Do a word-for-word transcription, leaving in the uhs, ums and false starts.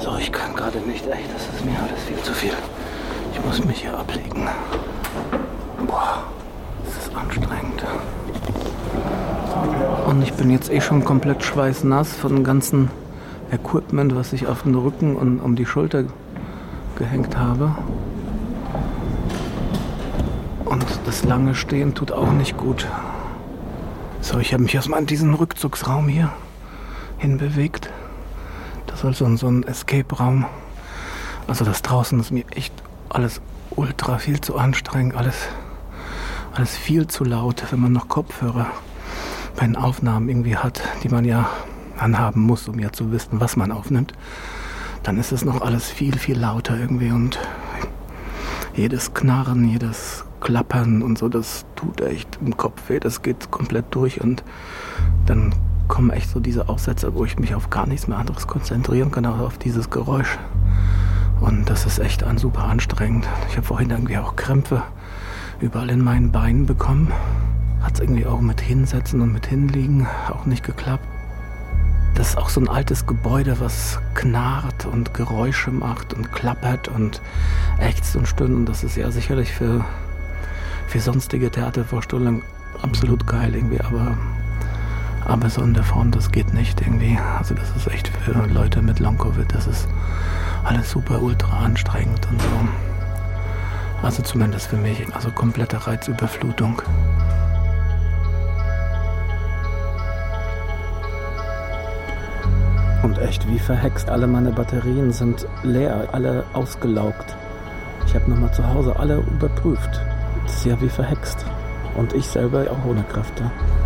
So, ich kann gerade nicht, echt, das ist mir alles viel zu viel. Ich muss mich hier ablegen. Boah, das ist anstrengend. Und ich bin jetzt eh schon komplett schweißnass von dem ganzen Equipment, was ich auf den Rücken und um die Schulter gehängt habe. Und das lange Stehen tut auch nicht gut. So, ich habe mich erstmal in diesen Rückzugsraum hier hinbewegt. Das soll so ein, so ein Escape-Raum. Also das draußen ist mir echt alles ultra viel zu anstrengend. Alles, alles viel zu laut, wenn man noch Kopfhörer bei den Aufnahmen irgendwie hat, die man ja anhaben muss, um ja zu wissen, was man aufnimmt. Dann ist es noch alles viel, viel lauter irgendwie. Und jedes Knarren, jedes Klappern und so, das tut echt im Kopf weh. Das geht komplett durch. Und dann kommen echt so diese Aussätze, wo ich mich auf gar nichts mehr anderes konzentrieren kann, auch auf dieses Geräusch. Und das ist echt an, super anstrengend. Ich habe vorhin irgendwie auch Krämpfe überall in meinen Beinen bekommen. Hat es irgendwie auch mit Hinsetzen und mit Hinliegen auch nicht geklappt. Das ist auch so ein altes Gebäude, was knarrt und Geräusche macht und klappert und ächzt und stöhnt. Und das ist ja sicherlich für, für sonstige Theatervorstellungen absolut geil irgendwie, aber Aber so in der Form, das geht nicht irgendwie. Also das ist echt für Leute mit Long-Covid, das ist alles super ultra anstrengend und so. Also zumindest für mich, also komplette Reizüberflutung. Und echt wie verhext, alle meine Batterien sind leer, alle ausgelaugt. Ich habe nochmal zu Hause alle überprüft. Das ist ja wie verhext. Und ich selber auch ohne Kräfte.